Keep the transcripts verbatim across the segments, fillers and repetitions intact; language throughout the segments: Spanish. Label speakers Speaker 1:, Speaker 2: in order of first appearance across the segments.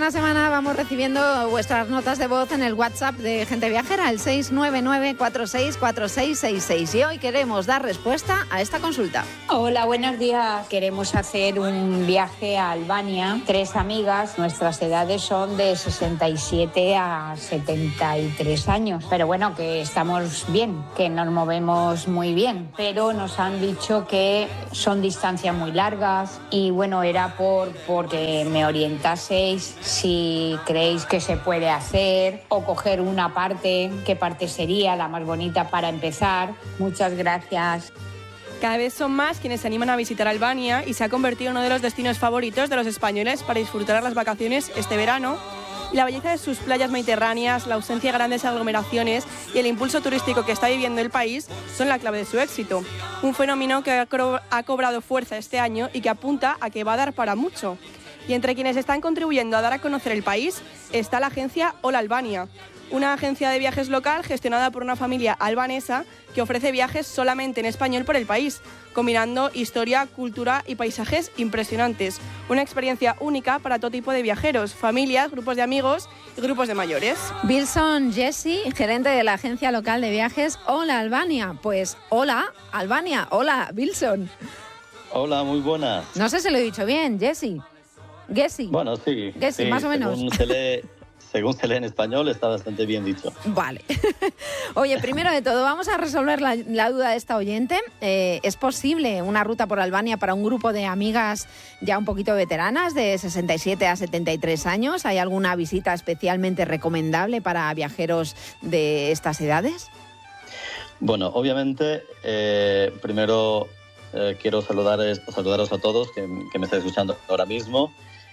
Speaker 1: semana a semana vamos recibiendo vuestras notas de voz en el WhatsApp de Gente Viajera, el seis nueve nueve cuatro seis cuatro seis seis seis. Y hoy queremos dar respuesta a esta consulta.
Speaker 2: Hola, buenos días. Queremos hacer un viaje a Albania. Tres amigas, nuestras edades son de sesenta y siete a setenta y tres años. Pero bueno, que estamos bien, que nos movemos muy bien. Pero nos han dicho que son distancias muy largas y bueno, era por porque me orientaseis si creéis que se puede hacer o coger una parte, qué parte sería la más bonita para empezar. Muchas gracias.
Speaker 3: Cada vez son más quienes se animan a visitar Albania y se ha convertido en uno de los destinos favoritos de los españoles para disfrutar las vacaciones este verano. Y la belleza de sus playas mediterráneas, la ausencia de grandes aglomeraciones y el impulso turístico que está viviendo el país son la clave de su éxito. Un fenómeno que ha, co- ha cobrado fuerza este año y que apunta a que va a dar para mucho. Y entre quienes están contribuyendo a dar a conocer el país está la agencia Hola Albania, una agencia de viajes local gestionada por una familia albanesa que ofrece viajes solamente en español por el país, combinando historia, cultura y paisajes impresionantes. Una experiencia única para todo tipo de viajeros, familias, grupos de amigos y grupos de mayores.
Speaker 1: Wilson Jesse, gerente de la agencia local de viajes Hola Albania. Pues hola Albania, hola Wilson.
Speaker 4: Hola, muy buenas.
Speaker 1: No sé si lo he dicho bien, Jesse. Jesse.
Speaker 4: Bueno, sí.
Speaker 1: Jesse,
Speaker 4: sí,
Speaker 1: más o menos.
Speaker 4: Según se lee, según se lee en español, está bastante bien dicho.
Speaker 1: Vale. Oye, primero de todo, vamos a resolver la, la duda de esta oyente. Eh, ¿Es posible una ruta por Albania para un grupo de amigas ya un poquito veteranas, de sesenta y siete a setenta y tres años? ¿Hay alguna visita especialmente recomendable para viajeros de estas edades?
Speaker 4: Bueno, obviamente, eh, primero eh, quiero saludar, saludaros a todos que, que me estáis escuchando ahora mismo.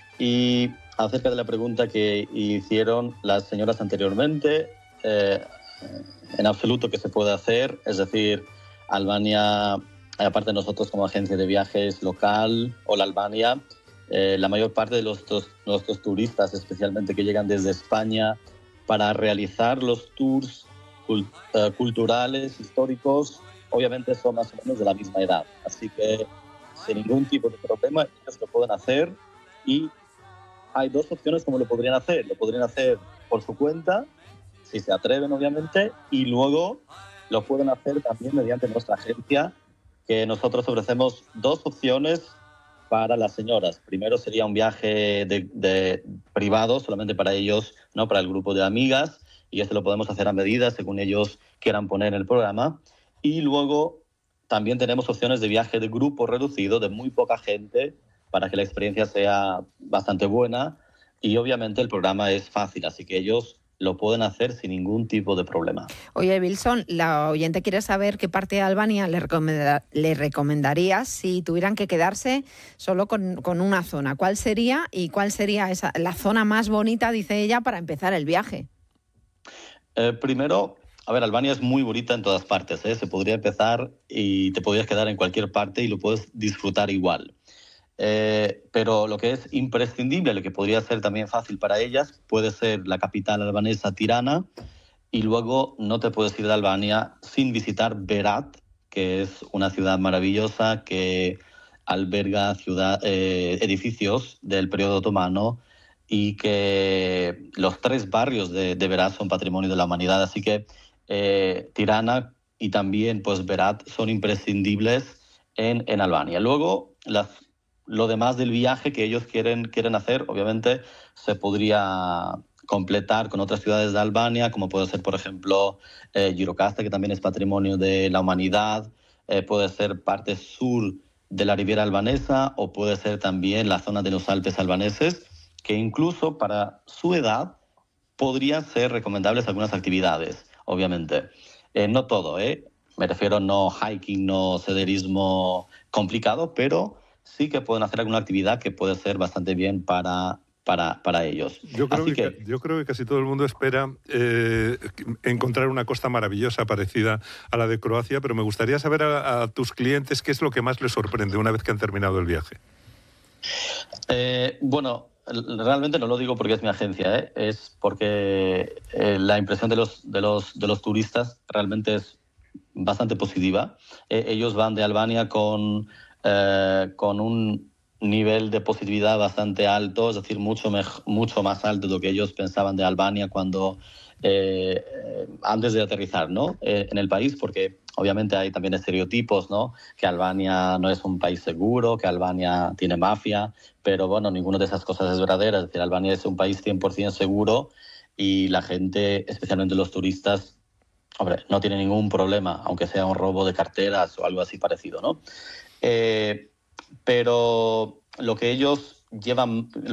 Speaker 4: Y acerca de la pregunta que hicieron las señoras anteriormente, eh, en absoluto que se puede hacer. Es decir, Albania, aparte de nosotros como agencia de viajes local, Hola Albania, eh, la mayor parte de los, los, nuestros turistas, especialmente que llegan desde España para realizar los tours cult, uh, culturales, históricos, obviamente son más o menos de la misma edad. Así que sin ningún tipo de problema ellos lo pueden hacer. Y hay dos opciones como lo podrían hacer. Lo podrían hacer por su cuenta, si se atreven obviamente, y luego lo pueden hacer también mediante nuestra agencia, que nosotros ofrecemos dos opciones para las señoras. Primero sería un viaje de, de privado, solamente para ellos, no para el grupo de amigas, y esto lo podemos hacer a medida según ellos quieran poner en el programa. Y luego también tenemos opciones de viaje de grupo reducido, de muy poca gente, para que la experiencia sea bastante buena, y obviamente el programa es fácil, así que ellos lo pueden hacer sin ningún tipo de problema.
Speaker 1: Oye, Wilson, la oyente quiere saber qué parte de Albania le, recomendar, le recomendarías si tuvieran que quedarse solo con, con una zona. ¿Cuál sería y cuál sería esa, la zona más bonita, dice ella, para empezar el viaje?
Speaker 4: Eh, primero, a ver, Albania es muy bonita en todas partes, ¿eh? Se podría empezar y te podrías quedar en cualquier parte y lo puedes disfrutar igual. Eh, pero lo que es imprescindible, lo que podría ser también fácil para ellas, puede ser la capital albanesa, Tirana, y luego no te puedes ir de Albania sin visitar Berat, que es una ciudad maravillosa que alberga ciudad, eh, edificios del periodo otomano, y que los tres barrios de, de Berat son patrimonio de la humanidad. Así que eh, Tirana y también pues, Berat son imprescindibles en, en Albania. Luego, las Lo demás del viaje que ellos quieren, quieren hacer, obviamente, se podría completar con otras ciudades de Albania, como puede ser, por ejemplo, eh, Gjirokastra, que también es patrimonio de la humanidad, eh, puede ser parte sur de la Riviera albanesa, o puede ser también la zona de los Alpes albaneses, que incluso para su edad podrían ser recomendables algunas actividades, obviamente. Eh, no todo, ¿eh? Me refiero no hiking, no senderismo complicado, pero sí que pueden hacer alguna actividad que puede ser bastante bien para, para, para ellos.
Speaker 5: Yo creo,
Speaker 4: Así
Speaker 5: que,
Speaker 4: que,
Speaker 5: yo creo que casi todo el mundo espera eh, encontrar una costa maravillosa parecida a la de Croacia, pero me gustaría saber a, a tus clientes qué es lo que más les sorprende una vez que han terminado el viaje.
Speaker 4: Eh, bueno, realmente no lo digo porque es mi agencia, ¿eh? Es porque eh, la impresión de los, de, los, de los turistas realmente es bastante positiva. Eh, ellos van de Albania con... Eh, con un nivel de positividad bastante alto, es decir, mucho, mej- mucho más alto de lo que ellos pensaban de Albania cuando eh, antes de aterrizar, ¿no? Eh, en el país, porque obviamente hay también estereotipos, ¿no? Que Albania no es un país seguro, que Albania tiene mafia, pero bueno, ninguna de esas cosas es verdadera. Es decir, Albania es un país cien por ciento seguro y la gente, especialmente los turistas, hombre, no tiene ningún problema, aunque sea un robo de carteras o algo así parecido, ¿no? Eh, pero lo que ellos llevan...